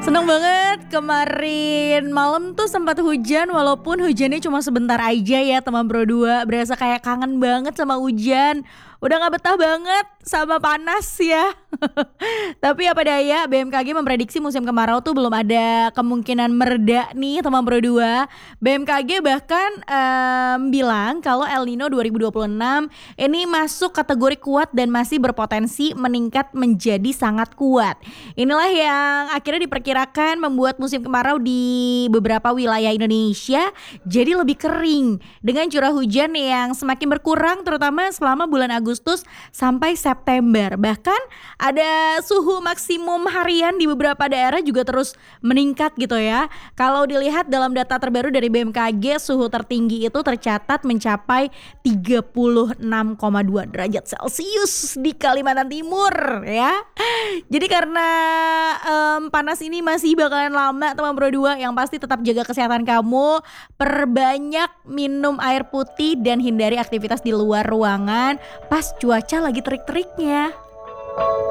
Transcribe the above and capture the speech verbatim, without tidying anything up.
Seneng banget kemarin malam tuh sempat hujan walaupun hujannya cuma sebentar aja ya teman Pro dua. Berasa kayak kangen banget sama hujan. Udah gak betah banget sama panas ya. Tapi apa daya, B M K G memprediksi musim kemarau tuh belum ada kemungkinan mereda nih teman Pro dua. B M K G bahkan em, bilang kalau El Nino dua ribu dua puluh enam ini masuk kategori kuat dan masih berpotensi meningkat menjadi sangat kuat. Inilah yang akhirnya diperkirakan membuat musim kemarau di beberapa wilayah Indonesia jadi lebih kering dengan curah hujan yang semakin berkurang terutama selama bulan Agustus sampai September. Bahkan ada suhu maksimum harian di beberapa daerah juga terus meningkat gitu ya. Kalau dilihat dalam data terbaru dari B M K G, suhu tertinggi itu tercatat mencapai tiga puluh enam koma dua derajat Celcius di Kalimantan Timur ya. Jadi karena em, panas ini masih bakalan lama teman Pro dua, yang pasti tetap jaga kesehatan kamu, perbanyak minum air putih dan hindari aktivitas di luar ruangan pas cuaca lagi terik-teriknya.